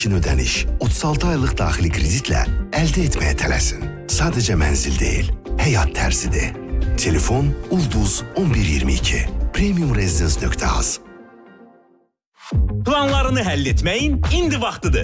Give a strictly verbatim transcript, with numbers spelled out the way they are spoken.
İkin ödəniş otuz altı aylıq daxili kreditlə əldə etməyə tələsin. Sadəcə mənzil deyil, həyat tərzidir. Telefon Ulduz on bir iyirmi iki. premium residence nöqtə az. Planlarını həll etməyin indi vaxtıdır.